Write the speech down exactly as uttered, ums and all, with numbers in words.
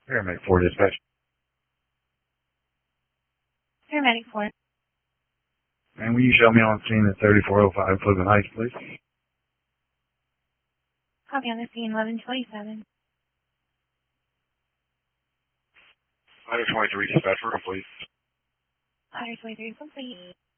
Paramedic four dispatch. Paramedic four. And will you show me on scene at thirty-four oh five Pleasant Heights, please? Copy on the scene, eleven twenty-seven. one twenty-three dispatch room, please. one twenty-three complete.